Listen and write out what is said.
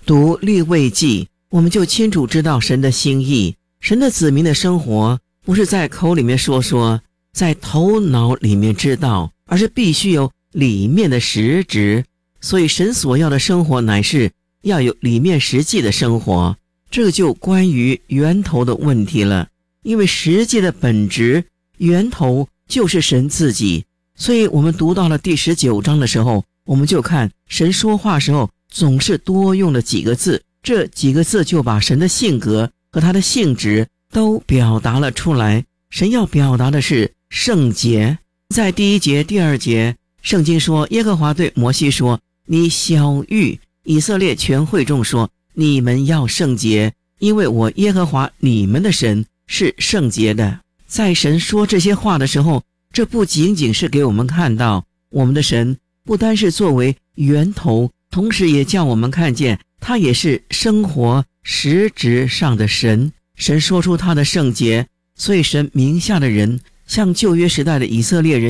读利未记，我们就清楚知道神的心意。神的子民的生活不是在口里面说说，在头脑里面知道，而是必须有里面的实质。所以神所要的生活乃是要有里面实际的生活。这就关于源头的问题了，因为实际的本质源头就是神自己。所以我们读到了第19章的时候，我们就看神说话时候总是多用了几个字，这几个字就把神的性格和他的性质都表达了出来。神要表达的是圣洁。在第1节、第2节，圣经说耶和华对摩西说，你晓谕以色列全会众说，你们要圣洁，因为我耶和华你们的神是圣洁的。在神说这些话的时候，这不仅仅是给我们看到我们的神不单是作为源头，同时也叫我们看见他也是生活实质上的神。神说出他的圣洁，所以神名下的人，像旧约时代的以色列人